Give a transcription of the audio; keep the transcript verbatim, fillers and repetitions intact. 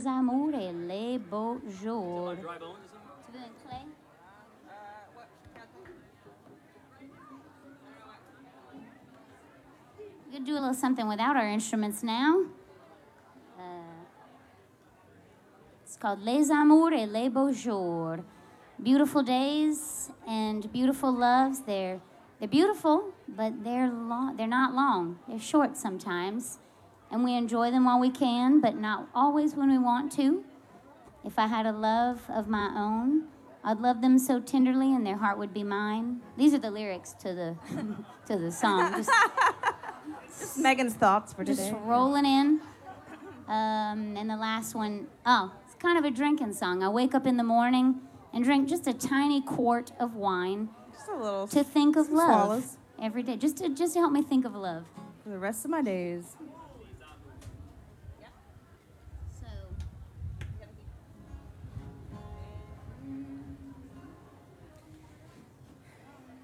les amours et les beaux jours. Tu veux une clé? We could do a little something without our instruments now. Uh, it's called Les Amours et les Beaux Jours. Beautiful days and beautiful loves. They're they're beautiful, but they're long. They're not long. They're short sometimes, and we enjoy them while we can, but not always when we want to. If I had a love of my own, I'd love them so tenderly, and their heart would be mine. These are the lyrics to the to the song. Just, Just Megan's thoughts for just today. rolling in. Um, and the last one, oh, it's kind of a drinking song. I wake up in the morning and drink just a tiny quart of wine Just a little to think of some love swallows every day, just to just to help me think of love. for the rest of my days.